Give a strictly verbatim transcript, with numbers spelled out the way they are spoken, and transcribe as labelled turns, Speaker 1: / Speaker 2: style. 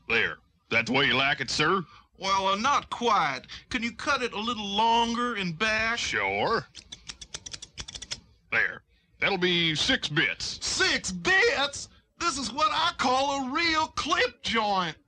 Speaker 1: There. That's the way you like it, sir?
Speaker 2: Well, uh, not quite. Can you cut it a little longer and back?
Speaker 1: Sure. There. That'll be six bits.
Speaker 2: Six bits? This is what I call a real clip joint.